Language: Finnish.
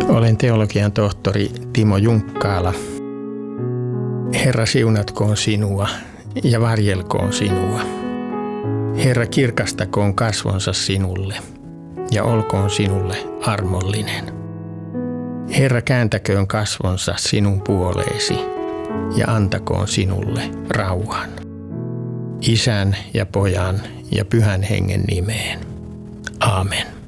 Olen teologian tohtori Timo Junkkaala. Herra siunatkoon sinua ja varjelkoon sinua. Herra kirkastakoon kasvonsa sinulle ja olkoon sinulle armollinen. Herra kääntäköön kasvonsa sinun puoleesi ja antakoon sinulle rauhan. Isän ja Pojan ja Pyhän Hengen nimeen. Aamen.